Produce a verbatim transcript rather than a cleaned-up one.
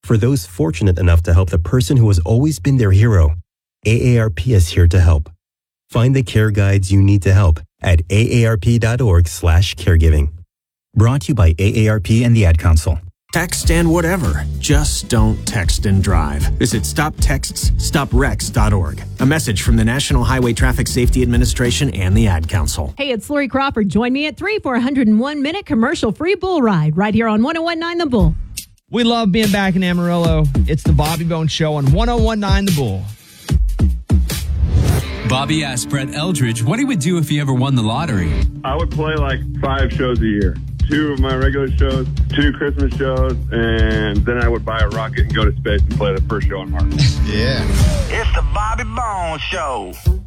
For those fortunate enough to help the person who has always been their hero, A A R P is here to help. Find the care guides you need to help at A A R P dot org slash caregiving. Brought to you by A A R P and the Ad Council. Text and whatever. Just don't text and drive. Visit stop texts stop wrecks dot org. A message from the National Highway Traffic Safety Administration and the Ad Council. Hey, it's Lori Crawford. Join me at three for a one hundred one minute commercial-free bull ride right here on one oh one point nine The Bull. We love being back in Amarillo. It's the Bobby Bones Show on one oh one point nine The Bull. Bobby asked Brett Eldridge what he would do if he ever won the lottery. I would play like five shows a year. Two of my regular shows, two Christmas shows, and then I would buy a rocket and go to space and play the first show on Mars. Yeah. It's the Bobby Bones Show.